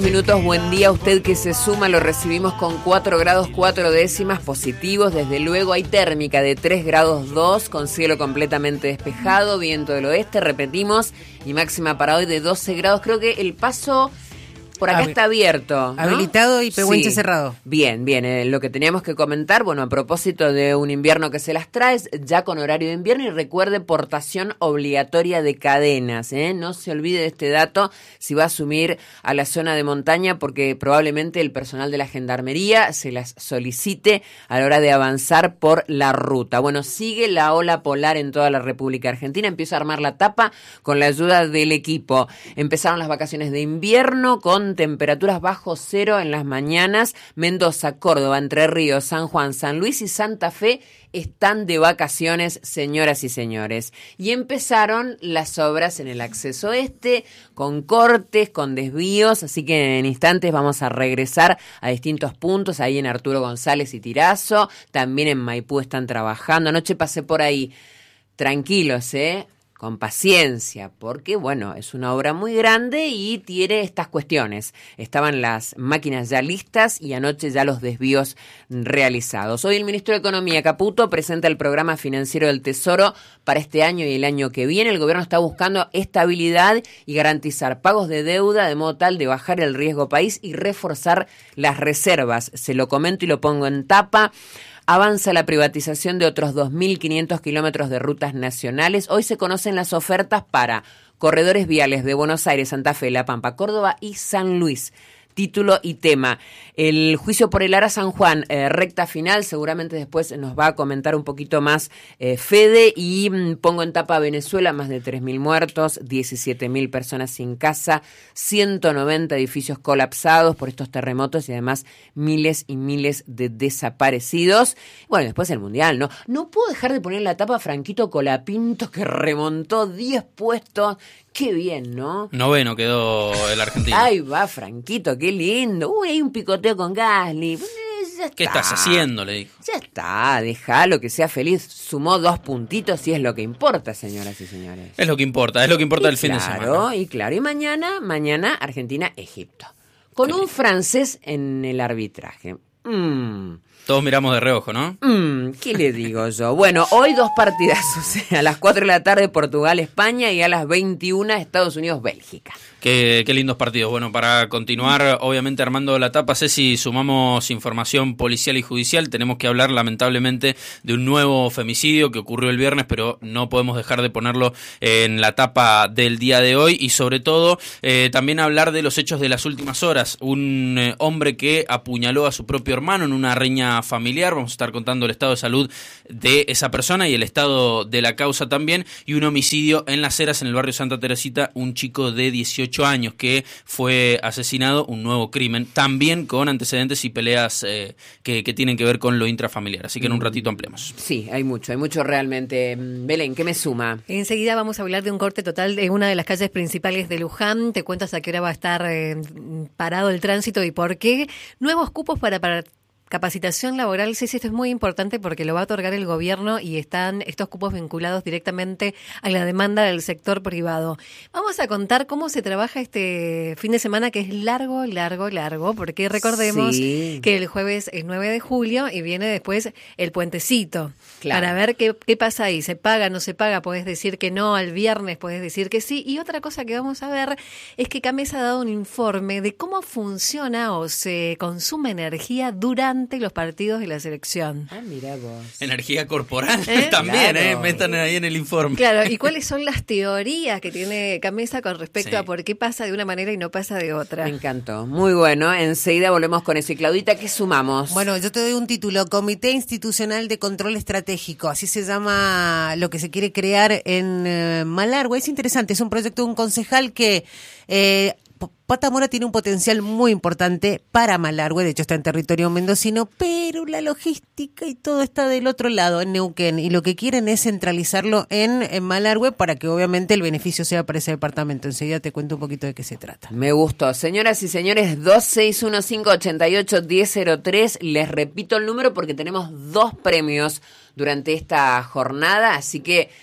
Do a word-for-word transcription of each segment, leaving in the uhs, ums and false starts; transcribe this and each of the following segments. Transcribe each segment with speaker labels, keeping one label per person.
Speaker 1: Minutos, buen día a usted que se suma, lo recibimos con cuatro grados cuatro décimas positivos, desde luego hay térmica de tres grados dos, con cielo completamente despejado, viento del oeste, repetimos, y máxima para hoy de doce grados, creo que el paso por acá
Speaker 2: Hab-
Speaker 1: está abierto, ¿no?
Speaker 2: Habilitado y Pehuenche
Speaker 1: Sí.
Speaker 2: cerrado.
Speaker 1: Bien, bien, eh, lo que teníamos que comentar, bueno, a propósito de un invierno que se las trae, ya con horario de invierno, y recuerde portación obligatoria de cadenas, ¿eh? No se olvide de este dato si va a asumir a la zona de montaña, porque probablemente el personal de la gendarmería se las solicite a la hora de avanzar por la ruta. Bueno, sigue la ola polar en toda la República Argentina, empieza a armar la tapa con la ayuda del equipo. Empezaron las vacaciones de invierno con temperaturas bajo cero en las mañanas. Mendoza, Córdoba, Entre Ríos, San Juan, San Luis y Santa Fe están de vacaciones, señoras y señores. Y empezaron las obras en el acceso este, con cortes, con desvíos, así que en instantes vamos a regresar a distintos puntos, ahí en Arturo González y Tirazo, también en Maipú están trabajando. Anoche pasé por ahí, tranquilos, ¿eh? Con paciencia, porque bueno, es una obra muy grande y tiene estas cuestiones. Estaban las máquinas ya listas y anoche ya los desvíos realizados. Hoy el ministro de Economía, Caputo, presenta el programa financiero del Tesoro para este año y el año que viene. El gobierno está buscando estabilidad y garantizar pagos de deuda de modo tal de bajar el riesgo país y reforzar las reservas. Se lo comento y lo pongo en tapa. Avanza la privatización de otros dos mil quinientos kilómetros de rutas nacionales. Hoy se conocen las ofertas para corredores viales de Buenos Aires, Santa Fe, La Pampa, Córdoba y San Luis. Título y tema. El juicio por el Ara San Juan, eh, recta final, seguramente después nos va a comentar un poquito más eh, Fede, y mm, pongo en tapa a Venezuela, más de tres mil muertos, diecisiete mil personas sin casa, ciento noventa edificios colapsados por estos terremotos y además miles y miles de desaparecidos. Bueno, después el Mundial, ¿no? No puedo dejar de poner en la tapa a Franquito Colapinto, que remontó diez puestos. Qué bien, ¿no?
Speaker 3: Noveno quedó el argentino.
Speaker 1: Ahí va, Franquito, qué lindo. Uy, hay un picoteo con Gasly. Ya está.
Speaker 3: ¿Qué estás haciendo?, le dijo.
Speaker 1: Ya está, déjalo que sea feliz. Sumó dos puntitos y es lo que importa, señoras y señores.
Speaker 3: Es lo que importa, es lo que importa
Speaker 1: Y
Speaker 3: el fin
Speaker 1: claro,
Speaker 3: de semana.
Speaker 1: Y claro, y mañana, mañana Argentina-Egipto. Con
Speaker 3: Qué
Speaker 1: un
Speaker 3: lindo.
Speaker 1: francés en el arbitraje. Mmm.
Speaker 3: Todos miramos de reojo, ¿no?
Speaker 1: Mm, ¿Qué le digo yo? Bueno, hoy dos partidazos, ¿eh? A las cuatro de la tarde Portugal-España y a las veintiuna Estados Unidos-Bélgica.
Speaker 3: Qué, qué lindos partidos. Bueno, para continuar, obviamente, armando la tapa, Ceci, sumamos información policial y judicial. Tenemos que hablar, lamentablemente, de un nuevo femicidio que ocurrió el viernes, pero no podemos dejar de ponerlo en la tapa del día de hoy. Y sobre todo, eh, también hablar de los hechos de las últimas horas. Un eh, hombre que apuñaló a su propio hermano en una riña familiar. Vamos a estar contando el estado de salud de esa persona y el estado de la causa también. Y un homicidio en Las Heras, en el barrio Santa Teresita, un chico de dieciocho años que fue asesinado, un nuevo crimen, también con antecedentes y peleas eh, que, que tienen que ver con lo intrafamiliar. Así que en un ratito ampliamos.
Speaker 1: Sí, hay mucho, hay mucho realmente. Belén, ¿qué me suma?
Speaker 2: Enseguida vamos a hablar de un corte total de una de las calles principales de Luján. Te cuento hasta qué hora va a estar eh, parado el tránsito y por qué. Nuevos cupos para, para capacitación laboral, sí, sí, esto es muy importante porque lo va a otorgar el gobierno y están estos cupos vinculados directamente a la demanda del sector privado. Vamos a contar cómo se trabaja este fin de semana, que es largo, largo, largo, porque recordemos
Speaker 1: Sí.
Speaker 2: que el jueves es nueve de julio y viene después el puentecito.
Speaker 1: Claro.
Speaker 2: Para ver qué, qué pasa ahí, se paga, no se paga, podés decir que no, al viernes podés decir que sí. Y otra cosa que vamos a ver es que Cames ha dado un informe de cómo funciona o se consume energía durante los partidos de la selección.
Speaker 1: Ah, mira vos.
Speaker 3: Energía corporal
Speaker 2: ¿Eh?
Speaker 3: también,
Speaker 1: Claro.
Speaker 3: ¿eh? Metan ahí en el informe.
Speaker 2: Claro, ¿y cuáles son las teorías que tiene Camesa con respecto
Speaker 3: Sí.
Speaker 2: a por qué pasa de una manera y no pasa de otra?
Speaker 1: Me encantó. Muy bueno. Enseguida volvemos con eso. Y Claudita, ¿qué sumamos?
Speaker 4: Bueno, yo te doy un título, Comité Institucional de Control Estratégico, así se llama lo que se quiere crear en eh, Malargüe. Es interesante, es un proyecto de un concejal que eh, Pata Mora tiene un potencial muy importante para Malargüe, de hecho está en territorio mendocino, pero la logística y todo está del otro lado, en Neuquén, y lo que quieren es centralizarlo en, en Malargüe para que obviamente el beneficio sea para ese departamento. Enseguida te cuento un poquito de qué se trata.
Speaker 1: Me gustó. Señoras y señores, dos seis uno cinco, ocho ocho, uno cero cero tres. Les repito el número porque tenemos dos premios durante esta jornada, así que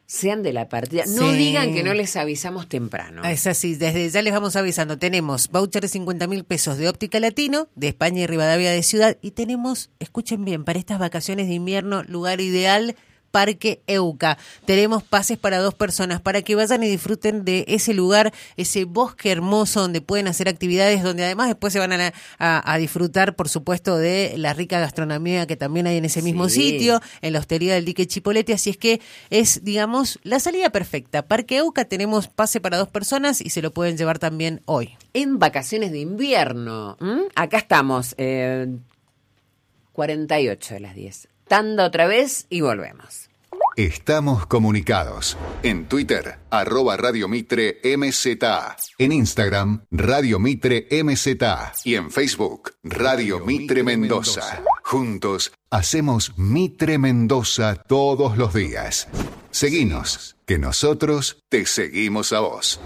Speaker 1: sean de la partida. No
Speaker 4: Sí.
Speaker 1: digan que no les avisamos temprano.
Speaker 4: Es así, desde ya les vamos avisando. Tenemos voucher de cincuenta mil pesos de Óptica Latino, de España y Rivadavia de Ciudad. Y tenemos, escuchen bien, para estas vacaciones de invierno, lugar ideal, Parque Euca. Tenemos pases para dos personas para que vayan y disfruten de ese lugar, ese bosque hermoso donde pueden hacer actividades, donde además después se van a, a, a disfrutar, por supuesto, de la rica gastronomía que también hay en ese mismo
Speaker 1: Sí.
Speaker 4: sitio, en la hostería del Dique Chipolete. Así es que es, digamos, la salida perfecta. Parque Euca, tenemos pase para dos personas y se lo pueden llevar también hoy.
Speaker 1: En vacaciones de invierno. ¿m? Acá estamos, eh, cuarenta y ocho de las diez. Tanda otra vez y volvemos.
Speaker 5: Estamos comunicados. En Twitter, arroba Radio Mitre M Z A. En Instagram, Radio Mitre M Z A. Y en Facebook, Radio Mitre Mendoza. Juntos, hacemos Mitre Mendoza todos los días. Seguinos, que nosotros te seguimos a vos.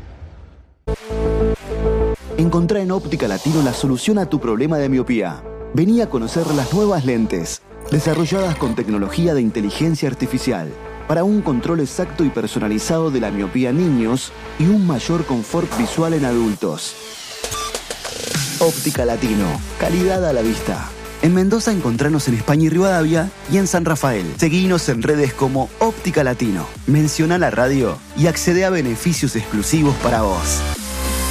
Speaker 6: Encontrá en Óptica Latino la solución a tu problema de miopía. Vení a conocer las nuevas lentes, desarrolladas con tecnología de inteligencia artificial, para un control exacto y personalizado de la miopía en niños y un mayor confort visual en adultos. Óptica Latino, calidad a la vista. En Mendoza encontranos en España y Rivadavia y en San Rafael. Seguinos en redes como Óptica Latino. Menciona la radio y accede a beneficios exclusivos para vos.